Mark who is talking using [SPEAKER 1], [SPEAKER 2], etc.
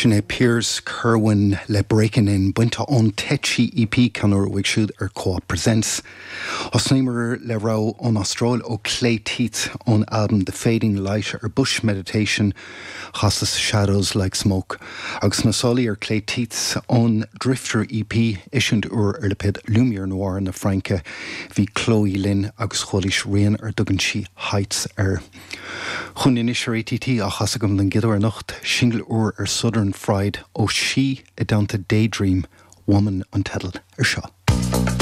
[SPEAKER 1] Sinné Piers Kerwin le Breaking In buinte on Tetchi EP canor wigshood Co presents. Osnimer le rau on Austral o Clay Teeth on album The Fading Light Bush Meditation Chastas Shadows Like Smoke. Agus nasoli Clay Teeths on Drifter EP issued lepid Lumiere Noir na Franke vi Chloe Lynn agus Cholish Rain Duganshi Heights Chun initiar ATT a chasagam den gidor nacht single Southern Fried o she a down to Daydream Woman Untitled seo.